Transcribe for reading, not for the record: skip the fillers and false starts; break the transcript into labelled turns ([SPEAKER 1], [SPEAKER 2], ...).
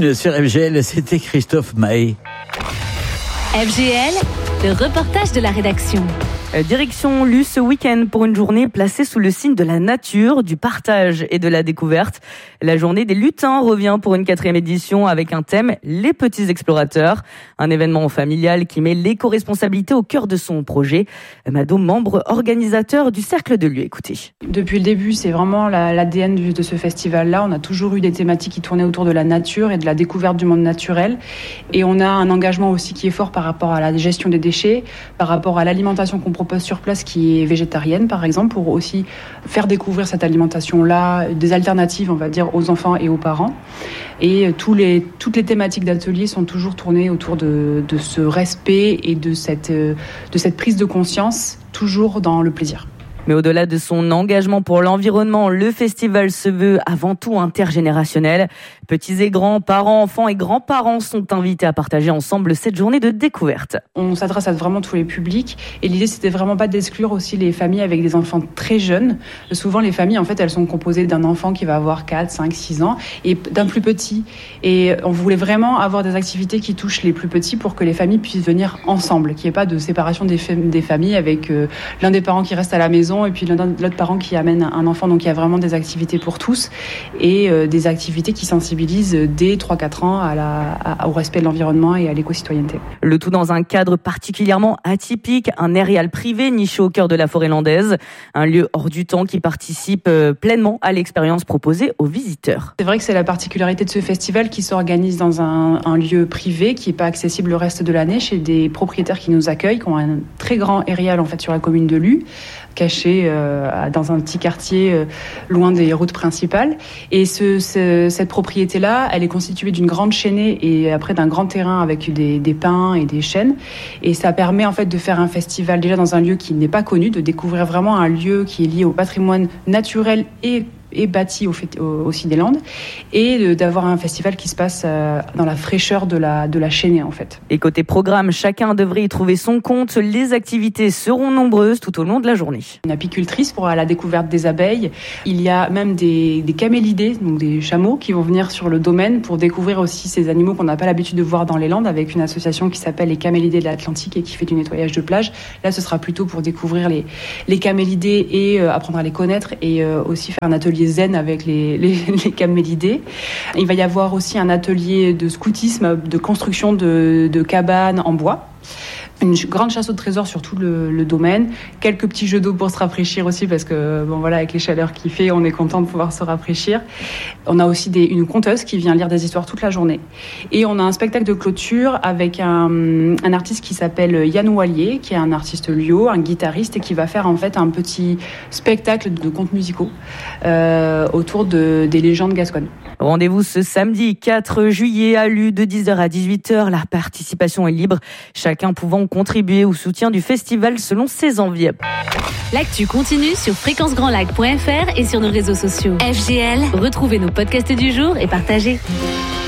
[SPEAKER 1] Lune sur FGL, c'était Christophe Mahé.
[SPEAKER 2] FGL, le reportage de la rédaction.
[SPEAKER 3] Direction Lus ce week-end pour une journée placée sous le signe de la nature, du partage et de la découverte. La journée des lutins revient pour une 4e édition avec un thème, les petits explorateurs. Un événement familial qui met l'éco-responsabilité au cœur de son projet. Mado, membre organisateur du Cercle de Lieu, écoutez.
[SPEAKER 4] Depuis le début, c'est vraiment l'ADN de ce festival-là. On a toujours eu des thématiques qui tournaient autour de la nature et de la découverte du monde naturel. Et on a un engagement aussi qui est fort par rapport à la gestion des déchets, par rapport à l'alimentation qu'on propose sur place qui est végétarienne par exemple, pour aussi faire découvrir cette alimentation-là, des alternatives on va dire aux enfants et aux parents. Et toutes les thématiques d'atelier sont toujours tournées autour de ce respect et de cette prise de conscience, toujours dans le plaisir.
[SPEAKER 3] Mais au-delà de son engagement pour l'environnement, le festival se veut avant tout intergénérationnel. Petits et grands, parents, enfants et grands-parents sont invités à partager ensemble cette journée de découverte.
[SPEAKER 4] On s'adresse à vraiment tous les publics et l'idée c'était vraiment pas d'exclure aussi les familles avec des enfants très jeunes. Souvent les familles en fait elles sont composées d'un enfant qui va avoir 4, 5, 6 ans et d'un plus petit. Et on voulait vraiment avoir des activités qui touchent les plus petits pour que les familles puissent venir ensemble, qu'il n'y ait pas de séparation des familles avec l'un des parents qui reste à la maison et puis l'autre parent qui amène un enfant. Donc il y a vraiment des activités pour tous et des activités qui sensibilisent dès 3-4 ans au respect de l'environnement et à l'éco-citoyenneté.
[SPEAKER 3] Le tout dans un cadre particulièrement atypique, un aérial privé niché au cœur de la forêt landaise, un lieu hors du temps qui participe pleinement à l'expérience proposée aux visiteurs.
[SPEAKER 4] C'est vrai que c'est la particularité de ce festival qui s'organise dans un lieu privé qui n'est pas accessible le reste de l'année chez des propriétaires qui nous accueillent, qui ont un très grand aérial en fait sur la commune de Lus, caché dans un petit quartier loin des routes principales. Et cette propriété-là, elle est constituée d'une grande chaînée et après d'un grand terrain avec des pins et des chênes. Et ça permet en fait de faire un festival déjà dans un lieu qui n'est pas connu, de découvrir vraiment un lieu qui est lié au patrimoine naturel et bâti aussi des Landes, et d'avoir un festival qui se passe dans la fraîcheur de la chaînée en fait.
[SPEAKER 3] Et côté programme, chacun devrait y trouver son compte. Les activités seront nombreuses tout au long de la journée.
[SPEAKER 4] Une apicultrice pour la découverte des abeilles. Il y a même des camélidés, donc des chameaux qui vont venir sur le domaine pour découvrir aussi ces animaux qu'on n'a pas l'habitude de voir dans les Landes, avec une association qui s'appelle les Camélidés de l'Atlantique et qui fait du nettoyage de plage. Là, ce sera plutôt pour découvrir les camélidés et apprendre à les connaître et aussi faire un atelier zen avec les camélidés. Il va y avoir aussi un atelier de scoutisme, de construction de cabanes en bois. Une grande chasse au trésor sur tout le domaine, quelques petits jeux d'eau pour se rafraîchir aussi parce que avec les chaleurs qu'il fait, on est content de pouvoir se rafraîchir. On a aussi une conteuse qui vient lire des histoires toute la journée. Et on a un spectacle de clôture avec un artiste qui s'appelle Yann Wallier, qui est un artiste liot, un guitariste et qui va faire en fait un petit spectacle de contes musicaux autour des légendes gasconnes.
[SPEAKER 3] Rendez-vous ce samedi 4 juillet à Lus de 10h à 18h. La participation est libre, chacun pouvant contribuer au soutien du festival selon ses envies.
[SPEAKER 2] L'actu continue sur fréquencegrandlac.fr et sur nos réseaux sociaux. FGL, retrouvez nos podcasts du jour et partagez.